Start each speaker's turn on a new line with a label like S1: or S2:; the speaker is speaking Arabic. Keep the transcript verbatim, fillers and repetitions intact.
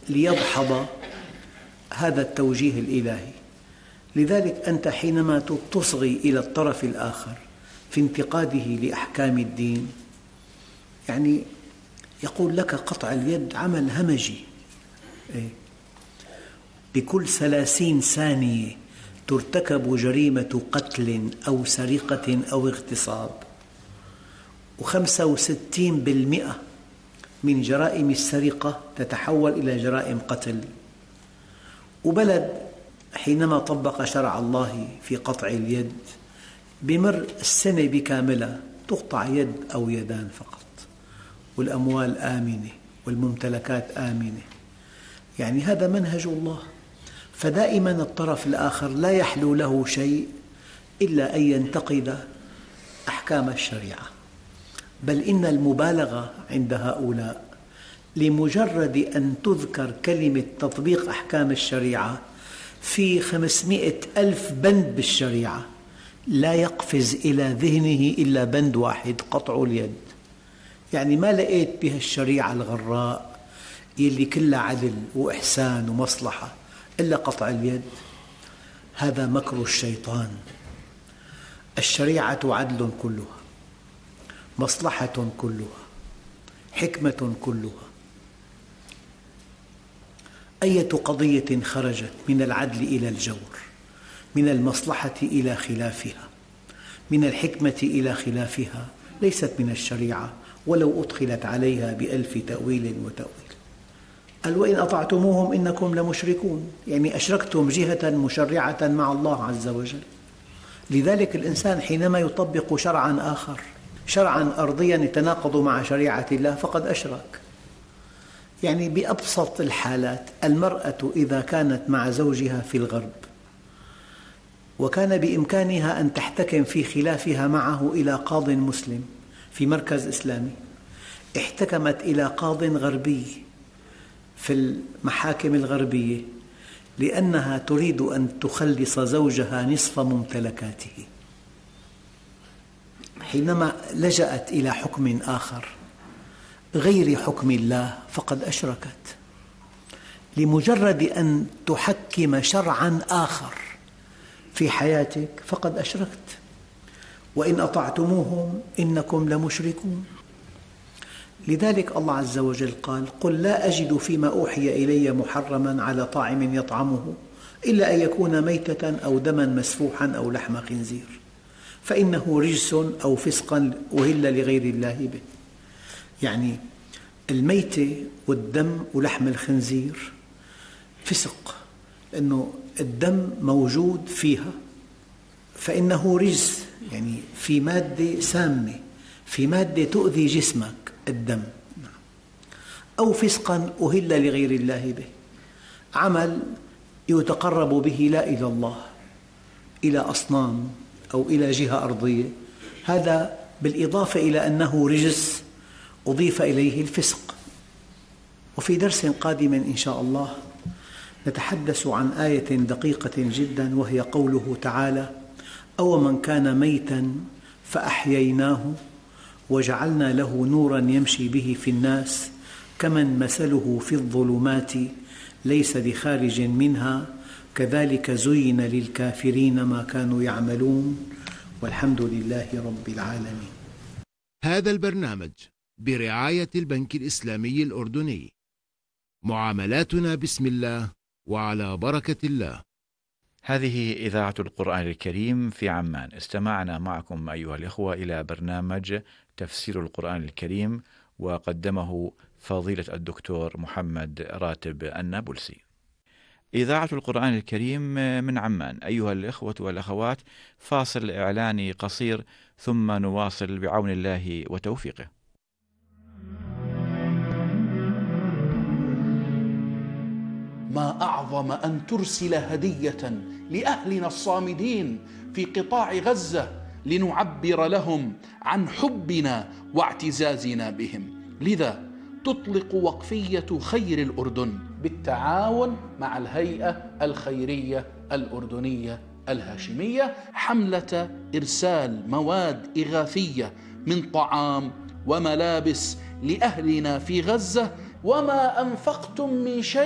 S1: ليدحض هذا التوجيه الإلهي. لذلك أنت حينما تصغي إلى الطرف الآخر في انتقاده لأحكام الدين، يعني يقول لك قطع اليد عمل همجي، بكل ثلاثين ثانية ترتكب جريمة قتل أو سرقة أو اغتصاب، وخمسة وستين بالمئة من جرائم السرقة تتحول إلى جرائم قتل. وبلد حينما طبق شرع الله في قطع اليد بمر السنة بكاملها تقطع يد أو يدان فقط، والأموال آمنة والممتلكات آمنة. يعني هذا منهج الله. فدائما الطرف الآخر لا يحلو له شيء إلا أن ينتقد أحكام الشريعة. بل إن المبالغة عند هؤلاء لمجرد أن تذكر كلمة تطبيق أحكام الشريعة في خمسمئة ألف بند بالشريعة لا يقفز إلى ذهنه إلا بند واحد: قطع اليد. يعني ما لقيت بها الشريعة الغراء يلي كلها عدل وإحسان ومصلحة إلا قطع اليد. هذا مكر الشيطان. الشريعة عدل كلها، مصلحة كلها، حكمة كلها. أية قضية خرجت من العدل إلى الجور، من المصلحة إلى خلافها، من الحكمة إلى خلافها، ليست من الشريعة ولو أدخلت عليها بألف تأويل وتأويل. قال: وإن أطعتموهم إنكم لمشركون، يعني أشركتم جهة مشرعة مع الله عز وجل. لذلك الإنسان حينما يطبق شرعاً آخر، شرعاً أرضياً يتناقض مع شريعة الله، فقد أشرك. يعني بأبسط الحالات، المرأة إذا كانت مع زوجها في الغرب وكان بإمكانها أن تحتكم في خلافها معه إلى قاض مسلم في مركز إسلامي، احتكمت إلى قاض غربي في المحاكم الغربية لأنها تريد أن تخلص زوجها نصف ممتلكاته. حينما لجأت إلى حكم آخر غير حكم الله فقد أشركت. لمجرد أن تحكم شرعاً آخر في حياتك فقد أشركت. وإن أطعتموهم إنكم لمشركون. لذلك الله عز وجل قال: قل لا أجد فيما أوحي إلي محرماً على طاعم يطعمه إلا أن يكون ميتة أو دما مسفوحا أو لحم خنزير فإنه رجس أو فسقا أهل لغير الله به. يعني الميتة والدم ولحم الخنزير فسق، لأنه الدم موجود فيها، فإنه رجس، يعني في مادة سامة، في مادة تؤذي جسمك، الدم. أو فسقا أهل لغير الله به، عمل يتقرب به لا إلى الله، إلى أصنام أو إلى جهة أرضية، هذا بالإضافة إلى أنه رجس أضيف إليه الفسق. وفي درس قادم إن شاء الله نتحدث عن آية دقيقة جدا، وهي قوله تعالى: أو من كان ميتا فأحييناه وجعلنا له نورا يمشي به في الناس كمن مثله في الظلمات ليس بخارج منها كذلك زين للكافرين ما كانوا يعملون والحمد لله رب العالمين.
S2: هذا البرنامج برعاية البنك الإسلامي الأردني. معاملاتنا بسم الله وعلى بركة الله.
S3: هذه إذاعة القرآن الكريم في عمان. استمعنا معكم أيها الإخوة إلى برنامج تفسير القرآن الكريم، وقدمه فضيلة الدكتور محمد راتب النابلسي. إذاعة القرآن الكريم من عمان. أيها الإخوة والأخوات، فاصل إعلاني قصير ثم نواصل بعون الله وتوفيقه.
S4: ما أعظم أن ترسل هدية لأهلنا الصامدين في قطاع غزة لنعبر لهم عن حبنا واعتزازنا بهم. لذا تطلق وقفية خير الأردن بالتعاون مع الهيئة الخيرية الأردنية الهاشمية حملة إرسال مواد إغاثية من طعام وملابس لأهلنا في غزة. وما أنفقتم من شيء